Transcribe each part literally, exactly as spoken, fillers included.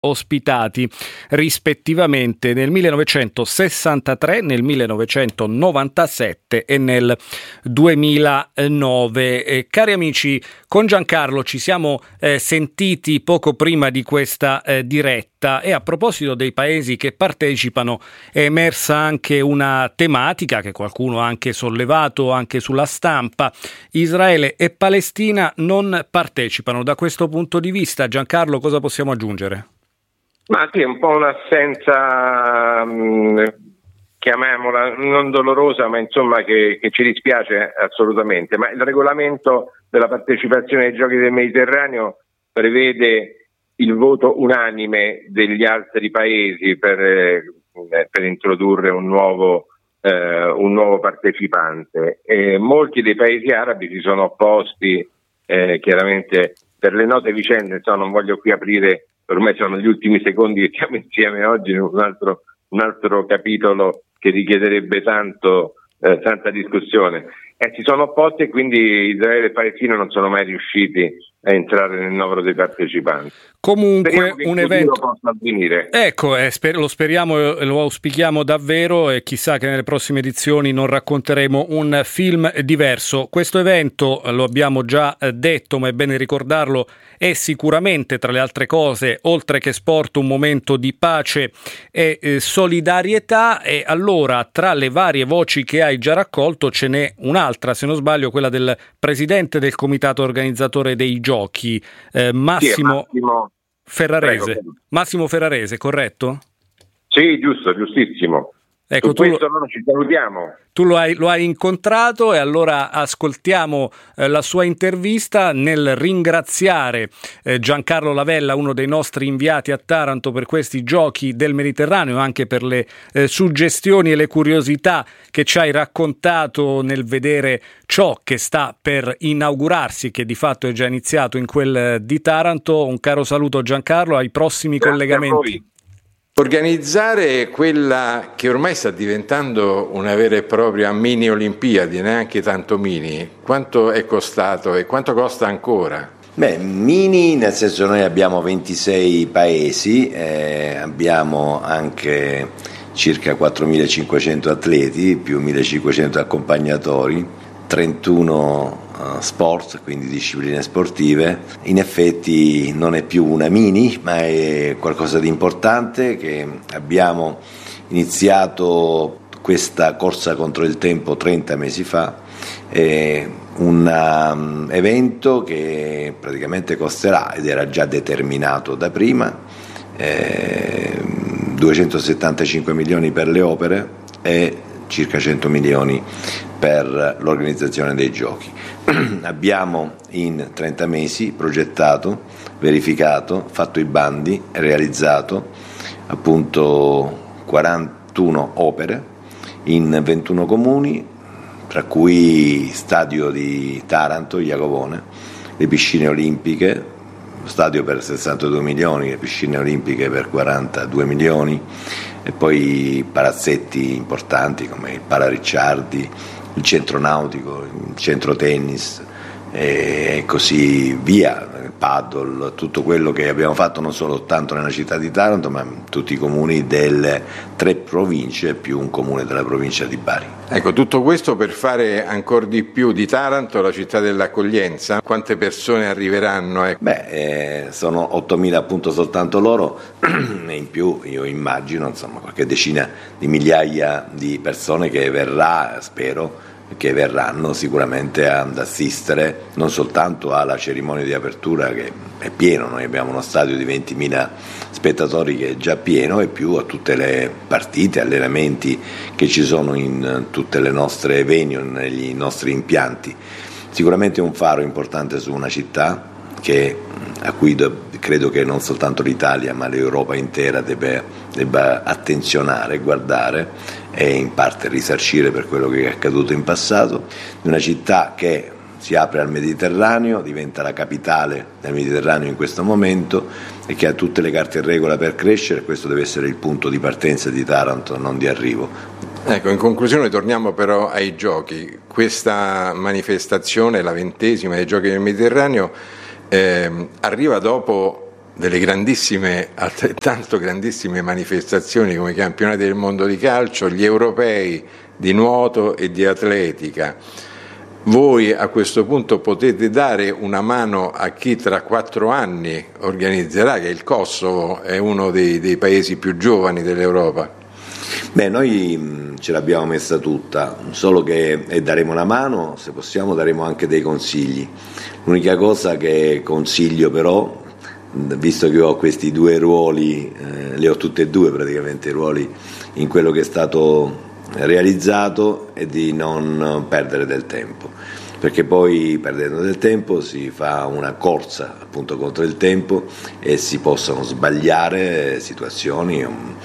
ospitati rispettivamente nel millenovecentosessantatré, nel millenovecentonovantasette e nel duemilanove. Eh, cari amici, con Giancarlo ci siamo eh, sentiti poco prima di questa eh, diretta e a proposito dei paesi che partecipano è emersa anche una tematica che qualcuno ha anche sollevato anche sulla stampa. Israele e Palestina non partecipano. Da questo punto di vista, Giancarlo, cosa possiamo aggiungere? Ma sì, un po' un'assenza, mh, chiamiamola non dolorosa, ma insomma che, che ci dispiace assolutamente. Ma il regolamento della partecipazione ai Giochi del Mediterraneo prevede il voto unanime degli altri paesi per, eh, per introdurre un nuovo, eh, un nuovo partecipante. E molti dei paesi arabi si sono opposti, eh, chiaramente per le note vicende, insomma, non voglio qui aprire. Ormai sono gli ultimi secondi che siamo insieme oggi in un altro, un altro capitolo che richiederebbe tanto, eh, tanta discussione. E si sono opposti e quindi Israele e Palestina non sono mai riusciti a entrare nel novero dei partecipanti. Comunque un evento possa avvenire. Ecco, eh, sper- lo speriamo e lo auspichiamo davvero, e chissà che nelle prossime edizioni non racconteremo un film diverso. Questo evento, lo abbiamo già eh, detto, ma è bene ricordarlo, è sicuramente, tra le altre cose, oltre che sport, un momento di pace e eh, solidarietà. E allora, tra le varie voci che hai già raccolto, ce n'è un'altra, se non sbaglio, quella del presidente del comitato organizzatore dei giochi, eh, Massimo, sì, Massimo Ferrarese. Prego. Massimo Ferrarese, corretto? Sì, giusto, giustissimo. Ecco, Su tu questo lo, noi ci salutiamo. Tu lo hai, lo hai incontrato, e allora ascoltiamo eh, la sua intervista nel ringraziare eh, Giancarlo Lavella, uno dei nostri inviati a Taranto per questi Giochi del Mediterraneo, anche per le eh, suggestioni e le curiosità che ci hai raccontato nel vedere ciò che sta per inaugurarsi, che di fatto è già iniziato in quel eh, di Taranto. Un caro saluto, Giancarlo, ai prossimi Grazie collegamenti. Organizzare quella che ormai sta diventando una vera e propria mini Olimpiadi, neanche tanto mini, quanto è costato e quanto costa ancora? Beh, mini nel senso, noi abbiamo ventisei paesi, eh, abbiamo anche circa quattromilacinquecento atleti, più millecinquecento accompagnatori, trentuno sport, quindi discipline sportive. In effetti non è più una mini, ma è qualcosa di importante, che abbiamo iniziato questa corsa contro il tempo trenta mesi fa. È un um, evento che praticamente costerà, ed era già determinato da prima, eh, duecentosettantacinque milioni per le opere e circa cento milioni per l'organizzazione dei giochi. Abbiamo in trenta mesi progettato, verificato, fatto i bandi, realizzato appunto quarantuno opere in ventuno comuni, tra cui stadio di Taranto, Iacovone, le piscine olimpiche, stadio per sessantadue milioni, le piscine olimpiche per quarantadue milioni, e poi palazzetti importanti come il Pala Ricciardi, il centro nautico, il centro tennis e così via, il paddle, tutto quello che abbiamo fatto non solo tanto nella città di Taranto, ma in tutti i comuni delle tre province più un comune della provincia di Bari. Ecco, tutto questo per fare ancora di più di Taranto la città dell'accoglienza. Quante persone arriveranno? Ecco. Beh, eh, sono ottomila appunto soltanto loro, e in più io immagino insomma qualche decina di migliaia di persone che verrà, spero, che verranno sicuramente ad assistere non soltanto alla cerimonia di apertura, che è pieno, noi abbiamo uno stadio di ventimila spettatori che è già pieno, e più a tutte le partite, allenamenti che ci sono in tutte le nostre venue, negli nostri impianti. Sicuramente un faro importante su una città che, a cui do, credo che non soltanto l'Italia ma l'Europa intera debba, debba attenzionare, guardare e in parte risarcire per quello che è accaduto in passato, di una città che si apre al Mediterraneo, diventa la capitale del Mediterraneo in questo momento e che ha tutte le carte in regola per crescere. Questo deve essere il punto di partenza di Taranto, non di arrivo. Ecco, in conclusione torniamo però ai giochi. Questa manifestazione, la ventesima dei Giochi del Mediterraneo, eh, arriva dopo delle grandissime, altrettanto grandissime manifestazioni come i campionati del mondo di calcio, gli europei di nuoto e di atletica. Voi a questo punto potete dare una mano a chi tra quattro anni organizzerà, che il Kosovo è uno dei, dei paesi più giovani dell'Europa? Beh, noi ce l'abbiamo messa tutta, solo che e daremo una mano, se possiamo daremo anche dei consigli. L'unica cosa che consiglio però, visto che ho questi due ruoli, eh, li ho tutte e due praticamente i ruoli in quello che è stato realizzato, è di non perdere del tempo, perché poi perdendo del tempo si fa una corsa appunto contro il tempo e si possono sbagliare situazioni.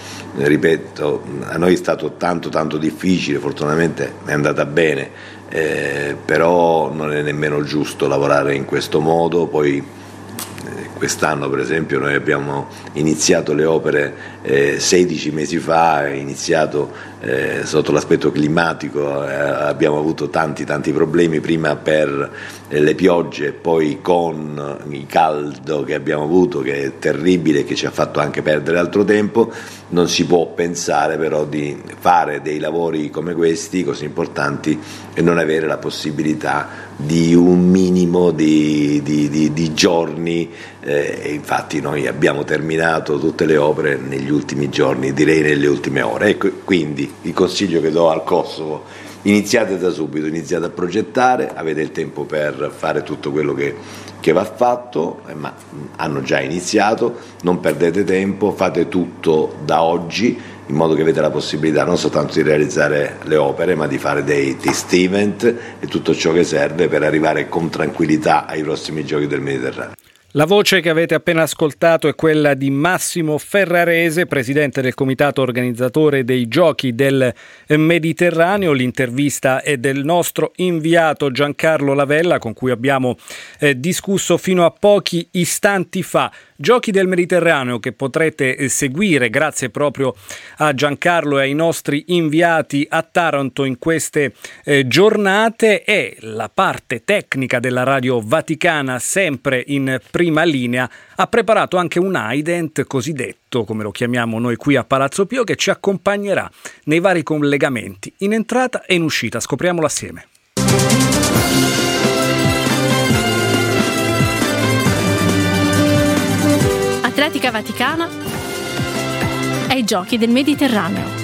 Ripeto, a noi è stato tanto tanto difficile, fortunatamente è andata bene, eh, però non è nemmeno giusto lavorare in questo modo. Poi quest'anno per esempio noi abbiamo iniziato le opere eh, sedici mesi fa, è iniziato eh, sotto l'aspetto climatico, eh, abbiamo avuto tanti tanti problemi, prima per eh, le piogge, poi con il caldo che abbiamo avuto, che è terribile, che ci ha fatto anche perdere altro tempo. Non si può pensare però di fare dei lavori come questi, così importanti, e non avere la possibilità di un minimo di, di, di, di giorni, eh, e infatti noi abbiamo terminato tutte le opere negli ultimi giorni, direi nelle ultime ore. Ecco, quindi il consiglio che do al Kosovo: iniziate da subito, iniziate a progettare, avete il tempo per fare tutto quello che, che va fatto, eh, ma hanno già iniziato, non perdete tempo, fate tutto da oggi, in modo che avete la possibilità non soltanto di realizzare le opere, ma di fare dei test event e tutto ciò che serve per arrivare con tranquillità ai prossimi Giochi del Mediterraneo. La voce che avete appena ascoltato è quella di Massimo Ferrarese, presidente del comitato organizzatore dei Giochi del Mediterraneo. L'intervista è del nostro inviato Giancarlo Lavella, con cui abbiamo eh, discusso fino a pochi istanti fa. Giochi del Mediterraneo che potrete seguire grazie proprio a Giancarlo e ai nostri inviati a Taranto in queste eh, giornate, e la parte tecnica della Radio Vaticana, sempre in prima linea, ha preparato anche un ident cosiddetto, come lo chiamiamo noi qui a Palazzo Pio, che ci accompagnerà nei vari collegamenti in entrata e in uscita. Scopriamolo assieme. Atletica Vaticana ai Giochi del Mediterraneo.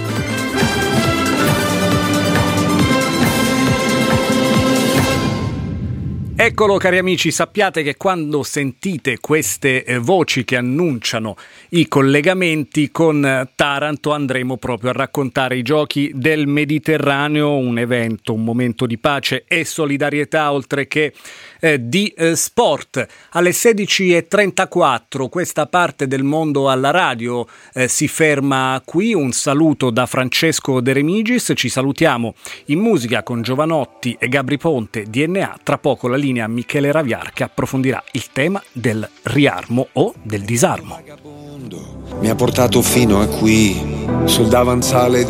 Eccolo cari amici, sappiate che quando sentite queste eh, voci che annunciano i collegamenti con Taranto andremo proprio a raccontare i Giochi del Mediterraneo, un evento, un momento di pace e solidarietà oltre che eh, di eh, sport. Alle sedici e trentaquattro questa parte del mondo alla radio eh, si ferma qui. Un saluto da Francesco De Remigis, ci salutiamo in musica con Giovanotti e Gabri Ponte, D N A, tra poco la linea a Michele Raviar che approfondirà il tema del riarmo o del disarmo. Mi ha portato fino a qui sul davanzale di